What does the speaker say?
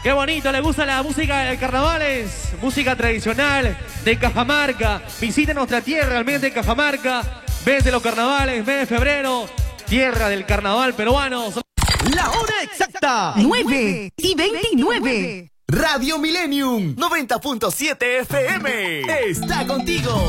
Qué bonito, le gusta la música de carnavales, música tradicional de Cajamarca. Visita nuestra tierra, realmente Cajamarca, mes de los carnavales, mes de febrero, tierra del carnaval peruano. La hora exacta, 9:29. Radio Millennium 90.7 FM está contigo.